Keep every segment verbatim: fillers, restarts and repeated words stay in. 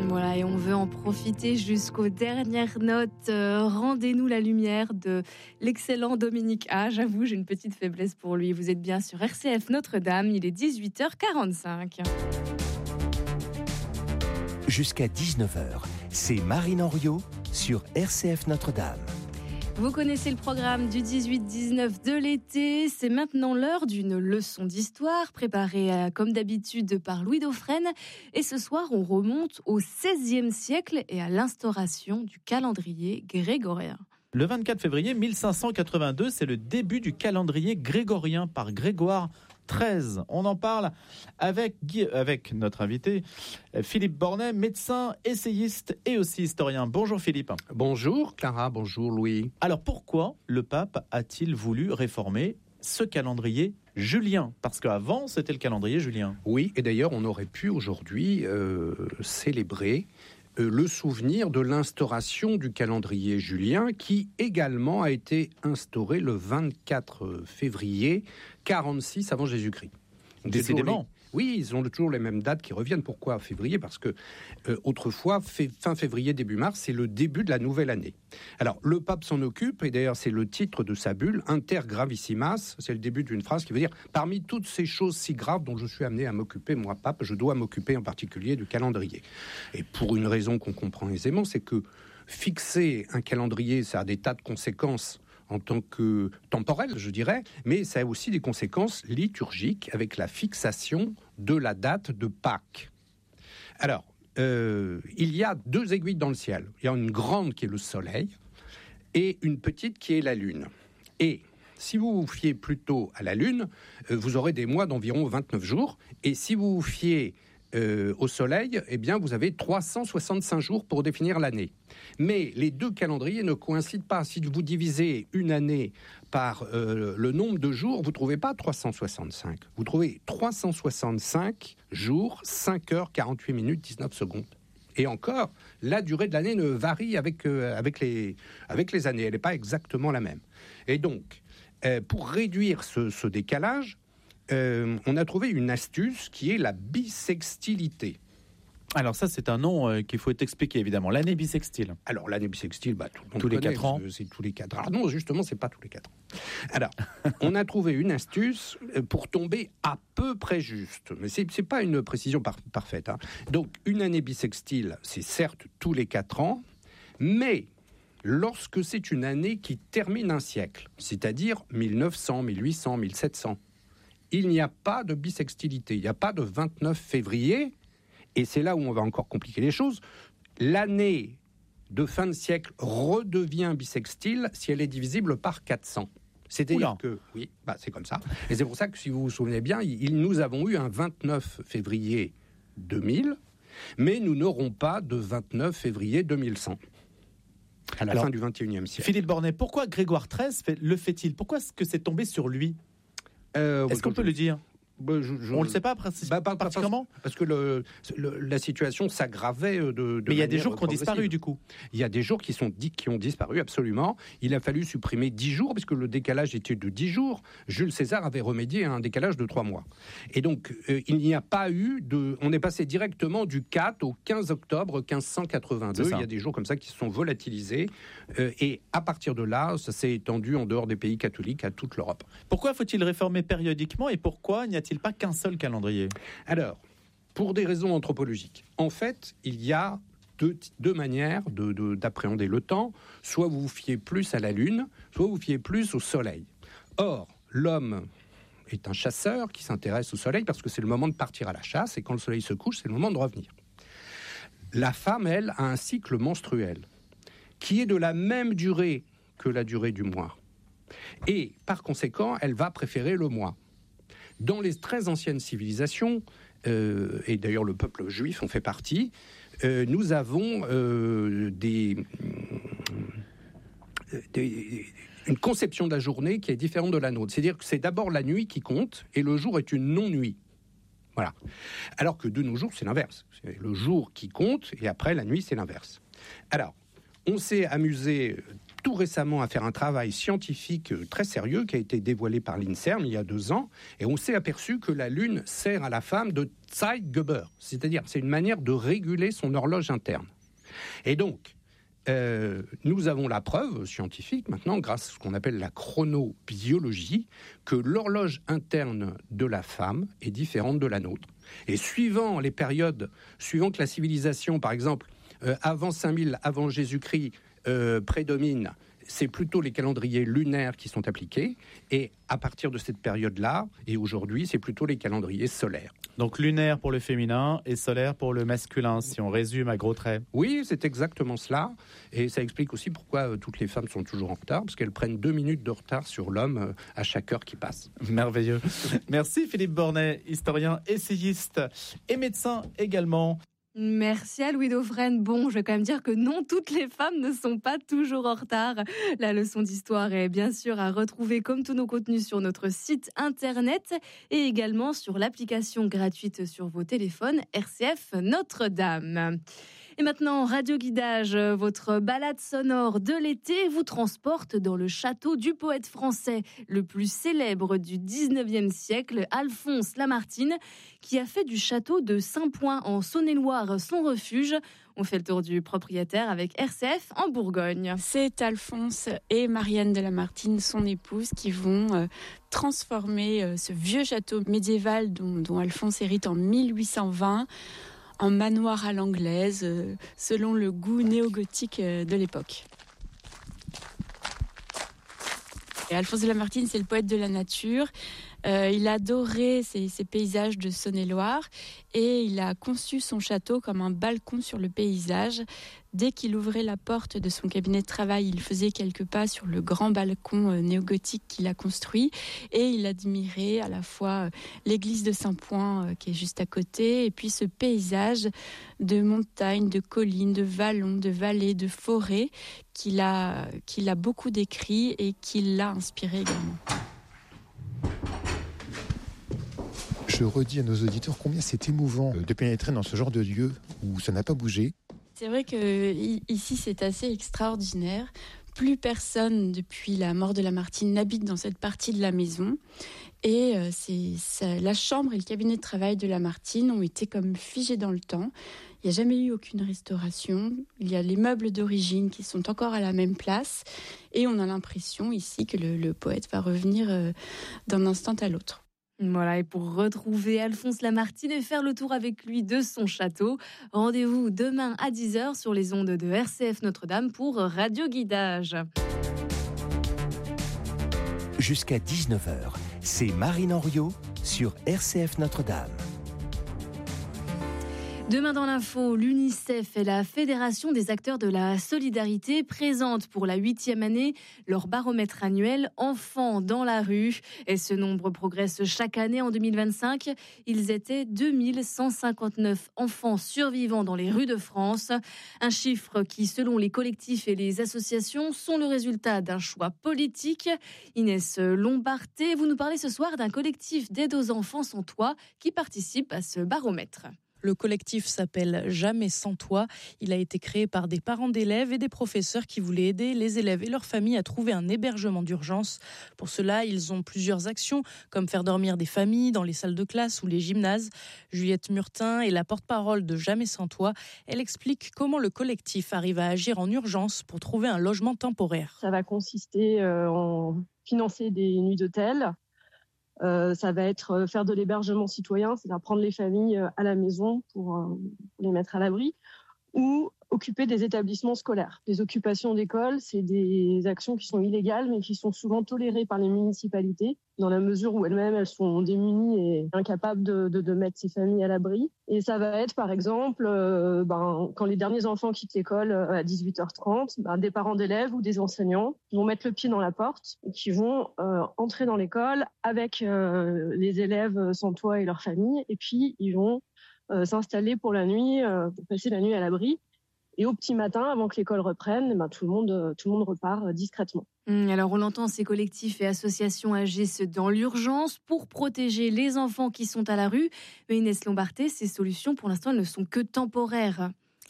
Voilà, et on veut en profiter jusqu'aux dernières notes. Euh, Rendez-nous la lumière de l'excellent Dominique A. J'avoue, j'ai une petite faiblesse pour lui. Vous êtes bien sur R C F Notre-Dame, il est dix-huit heures quarante-cinq. Jusqu'à dix-neuf heures, c'est Marine Henriot sur R C F Notre-Dame. Vous connaissez le programme du dix-huit dix-neuf de l'été. C'est maintenant l'heure d'une leçon d'histoire préparée euh, comme d'habitude par Louis Dauphren. Et ce soir, on remonte au seizième siècle et à l'instauration du calendrier grégorien. Le vingt-quatre février mille cinq cent quatre-vingt-deux, c'est le début du calendrier grégorien par Grégoire treize. On en parle avec, Guy, avec notre invité Philippe Bornet, médecin, essayiste et aussi historien. Bonjour Philippe. Bonjour Clara, bonjour Louis. Alors pourquoi le pape a-t-il voulu réformer ce calendrier julien? Parce qu'avant c'était le calendrier julien. Oui, et d'ailleurs on aurait pu aujourd'hui euh, célébrer euh, le souvenir de l'instauration du calendrier julien qui également a été instauré le vingt-quatre février quarante-six avant Jésus-Christ. Donc, décidément. Oui, ils ont toujours les mêmes dates qui reviennent. Pourquoi février? Parce que euh, autrefois, fait, fin février, début mars, c'est le début de la nouvelle année. Alors, le pape s'en occupe, et d'ailleurs, c'est le titre de sa bulle, Inter Gravissimas. C'est le début d'une phrase qui veut dire « Parmi toutes ces choses si graves dont je suis amené à m'occuper, moi, pape, je dois m'occuper en particulier du calendrier. » Et pour une raison qu'on comprend aisément, c'est que fixer un calendrier, ça a des tas de conséquences en tant que temporel, je dirais, mais ça a aussi des conséquences liturgiques avec la fixation de la date de Pâques. Alors, euh, il y a deux aiguilles dans le ciel. Il y a une grande qui est le soleil et une petite qui est la lune. Et si vous vous fiez plutôt à la lune, euh, vous aurez des mois d'environ vingt-neuf jours. Et si vous vous fiez Euh, au soleil, eh bien, vous avez trois cent soixante-cinq jours pour définir l'année. Mais les deux calendriers ne coïncident pas. Si vous divisez une année par euh, le nombre de jours, vous ne trouvez pas trois cent soixante-cinq. Vous trouvez trois cent soixante-cinq jours, cinq heures, quarante-huit minutes, dix-neuf secondes. Et encore, la durée de l'année ne varie avec, euh, avec, les, avec les années. Elle n'est pas exactement la même. Et donc, euh, pour réduire ce, ce décalage, Euh, on a trouvé une astuce qui est la bissextilité. Alors ça, c'est un nom euh, qu'il faut expliquer, évidemment. L'année bissextile. Alors, l'année bissextile, bah, tout le monde tous les connaît, quatre ans. C'est tous les quatre ans. Ah non, justement, c'est pas tous les quatre ans. Alors, on a trouvé une astuce pour tomber à peu près juste. Mais c'est, c'est pas une précision par, parfaite. Hein. Donc, une année bissextile, c'est certes tous les quatre ans, mais lorsque c'est une année qui termine un siècle, c'est-à-dire mille neuf cents, mille huit cents, mille sept cents, il n'y a pas de bissextilité, il n'y a pas de vingt-neuf février, et c'est là où on va encore compliquer les choses. L'année de fin de siècle redevient bissextile si elle est divisible par quatre cents. C'est-à-dire Oula. que, oui, bah c'est comme ça. Et c'est pour ça que, si vous vous souvenez bien, il, nous avons eu un vingt-neuf février deux mille, mais nous n'aurons pas de vingt-neuf février deux mille cent. À la Alors, fin du vingt et unième siècle. Philippe Bornet, pourquoi Grégoire treize fait, le fait-il? Pourquoi est-ce que c'est tombé sur lui? Euh, Est-ce qu'on peut je... le dire? Bah, je, je... On ne le sait pas, bah, pas particulièrement parce que le, le, la situation s'aggravait de, de Mais il y a des jours qui ont disparu, du coup. Il y a des jours qui, sont, qui ont disparu, absolument. Il a fallu supprimer dix jours, puisque le décalage était de dix jours. Jules César avait remédié à un décalage de trois mois. Et donc, euh, il n'y a pas eu de... On est passé directement du quatre au quinze octobre quinze cent quatre-vingt-deux. Il y a des jours comme ça qui se sont volatilisés. Euh, et à partir de là, ça s'est étendu en dehors des pays catholiques à toute l'Europe. Pourquoi faut-il réformer périodiquement et pourquoi n'y a-t-il pas qu'un seul calendrier? Alors, pour des raisons anthropologiques. En fait, il y a deux, deux manières de, de, d'appréhender le temps. Soit vous vous fiez plus à la Lune, soit vous vous fiez plus au Soleil. Or, l'homme est un chasseur qui s'intéresse au Soleil parce que c'est le moment de partir à la chasse, et quand le Soleil se couche, c'est le moment de revenir. La femme, elle, a un cycle menstruel qui est de la même durée que la durée du mois. Et, par conséquent, elle va préférer le mois. Dans les très anciennes civilisations, euh, et d'ailleurs le peuple juif en fait partie, euh, nous avons euh, des, des, une conception de la journée qui est différente de la nôtre. C'est-à-dire que c'est d'abord la nuit qui compte, et le jour est une non-nuit. Voilà. Alors que de nos jours, c'est l'inverse. C'est le jour qui compte, et après la nuit, c'est l'inverse. Alors, on s'est amusé tout récemment à faire un travail scientifique très sérieux qui a été dévoilé par l'INSERM il y a deux ans, et on s'est aperçu que la Lune sert à la femme de Zeitgeber, c'est-à-dire c'est une manière de réguler son horloge interne. Et donc, euh, nous avons la preuve scientifique maintenant, grâce à ce qu'on appelle la chronobiologie, que l'horloge interne de la femme est différente de la nôtre. Et suivant les périodes, suivant que la civilisation, par exemple, euh, avant cinq mille, avant Jésus-Christ, euh, prédomine, c'est plutôt les calendriers lunaires qui sont appliqués, et à partir de cette période-là, et aujourd'hui, c'est plutôt les calendriers solaires. Donc lunaire pour le féminin et solaire pour le masculin, si on résume à gros traits. Oui, c'est exactement cela, et ça explique aussi pourquoi euh, toutes les femmes sont toujours en retard, parce qu'elles prennent deux minutes de retard sur l'homme euh, à chaque heure qui passe. Merveilleux. Merci Philippe Bornet, historien, essayiste et médecin également. Merci à Louis Dauphren. Bon, je vais quand même dire que non, toutes les femmes ne sont pas toujours en retard. La leçon d'histoire est bien sûr à retrouver comme tous nos contenus sur notre site internet et également sur l'application gratuite sur vos téléphones R C F Notre-Dame. Et maintenant, Radio Guidage, votre balade sonore de l'été vous transporte dans le château du poète français le plus célèbre du dix-neuvième siècle, Alphonse Lamartine, qui a fait du château de Saint-Point en Saône-et-Loire son refuge. On fait le tour du propriétaire avec R C F en Bourgogne. C'est Alphonse et Marianne de Lamartine, son épouse, qui vont euh, transformer euh, ce vieux château médiéval dont, dont Alphonse hérite en mille huit cent vingt en manoir à l'anglaise, euh, selon le goût néo-gothique euh, de l'époque. Et Alphonse de Lamartine, c'est le poète de la nature. Euh, il adorait ces, ces paysages de Saône-et-Loire et il a conçu son château comme un balcon sur le paysage. Dès qu'il ouvrait la porte de son cabinet de travail, il faisait quelques pas sur le grand balcon euh, néo-gothique qu'il a construit et il admirait à la fois euh, l'église de Saint-Point euh, qui est juste à côté et puis ce paysage de montagnes, de collines, de vallons, de vallées, de forêts qu'il a, qu'il a beaucoup décrit et qui l'a inspiré également. Je redis à nos auditeurs combien c'est émouvant de pénétrer dans ce genre de lieu où ça n'a pas bougé. C'est vrai qu'ici, c'est assez extraordinaire. Plus personne, depuis la mort de Lamartine, n'habite dans cette partie de la maison. Et c'est, ça, la chambre et le cabinet de travail de Lamartine ont été comme figés dans le temps. Il n'y a jamais eu aucune restauration. Il y a les meubles d'origine qui sont encore à la même place. Et on a l'impression ici que le, le poète va revenir euh, d'un instant à l'autre. Voilà, et pour retrouver Alphonse Lamartine et faire le tour avec lui de son château, rendez-vous demain à dix heures sur les ondes de R C F Notre-Dame pour Radio Guidage. Jusqu'à dix-neuf heures, c'est Marine Henriot sur R C F Notre-Dame. Demain dans l'info, l'UNICEF et la Fédération des acteurs de la solidarité présentent pour la huitième année leur baromètre annuel Enfants dans la rue. Et ce nombre progresse chaque année. En deux mille vingt-cinq, ils étaient deux mille cent cinquante-neuf enfants survivants dans les rues de France. Un chiffre qui, selon les collectifs et les associations, sont le résultat d'un choix politique. Inès Lombarté, vous nous parlez ce soir d'un collectif d'aide aux enfants sans toit qui participe à ce baromètre. Le collectif s'appelle Jamais sans toi. Il a été créé par des parents d'élèves et des professeurs qui voulaient aider les élèves et leurs familles à trouver un hébergement d'urgence. Pour cela, ils ont plusieurs actions, comme faire dormir des familles dans les salles de classe ou les gymnases. Juliette Murtin est la porte-parole de Jamais sans toi. Elle explique comment le collectif arrive à agir en urgence pour trouver un logement temporaire. Ça va consister en financer des nuits d'hôtel. Euh, ça va être faire de l'hébergement citoyen, c'est-à-dire prendre les familles à la maison pour, euh, pour les mettre à l'abri, ou occuper des établissements scolaires. Les occupations d'écoles, c'est des actions qui sont illégales, mais qui sont souvent tolérées par les municipalités, dans la mesure où elles-mêmes, elles sont démunies et incapables de, de, de mettre ces familles à l'abri. Et ça va être, par exemple, euh, ben, quand les derniers enfants quittent l'école à dix-huit heures trente, ben, des parents d'élèves ou des enseignants vont mettre le pied dans la porte et qui vont euh, entrer dans l'école avec euh, les élèves sans toit et leurs familles, et puis ils vont euh, s'installer pour la nuit, euh, pour passer la nuit à l'abri. Et au petit matin, avant que l'école reprenne, ben, tout le monde, tout le monde repart discrètement. Alors on l'entend, ces collectifs et associations agissent dans l'urgence pour protéger les enfants qui sont à la rue. Mais Inès Lombarté, ces solutions pour l'instant elles ne sont que temporaires.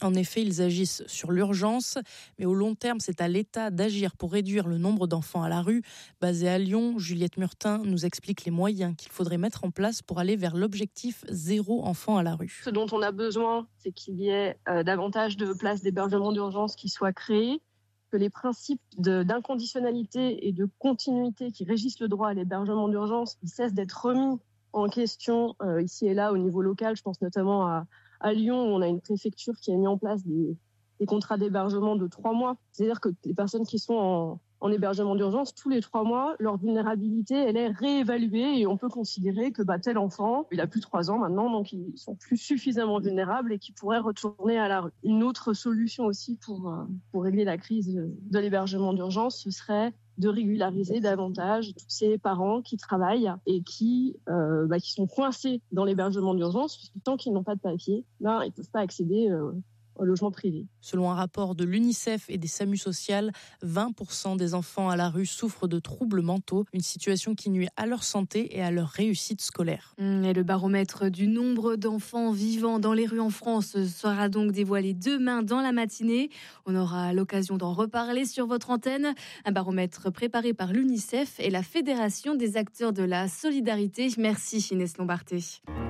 En effet, ils agissent sur l'urgence, mais au long terme, c'est à l'État d'agir pour réduire le nombre d'enfants à la rue. Basée à Lyon, Juliette Murtin nous explique les moyens qu'il faudrait mettre en place pour aller vers l'objectif zéro enfant à la rue. Ce dont on a besoin, c'est qu'il y ait euh, davantage de places d'hébergement d'urgence qui soient créées, que les principes de, d'inconditionnalité et de continuité qui régissent le droit à l'hébergement d'urgence ils cessent d'être remis en question euh, ici et là au niveau local. Je pense notamment à, à Lyon où on a une préfecture qui a mis en place des, des contrats d'hébergement de trois mois. C'est-à-dire que les personnes qui sont en, en hébergement d'urgence, tous les trois mois, leur vulnérabilité elle est réévaluée et on peut considérer que bah, tel enfant, il a plus de trois ans maintenant, donc ils sont plus suffisamment vulnérables et qui pourraient retourner à la rue. Une autre solution aussi pour, pour régler la crise de l'hébergement d'urgence, ce serait de régulariser davantage tous ces parents qui travaillent et qui, euh, bah, qui sont coincés dans l'hébergement d'urgence, parce que tant qu'ils n'ont pas de papier, ben, ils ne peuvent pas accéder euh, au logement privé. Selon un rapport de l'UNICEF et des SAMU sociales, vingt pour cent des enfants à la rue souffrent de troubles mentaux, une situation qui nuit à leur santé et à leur réussite scolaire. Et le baromètre du nombre d'enfants vivant dans les rues en France sera donc dévoilé demain dans la matinée. On aura l'occasion d'en reparler sur votre antenne. Un baromètre préparé par l'UNICEF et la Fédération des acteurs de la solidarité. Merci Inès Lombarté.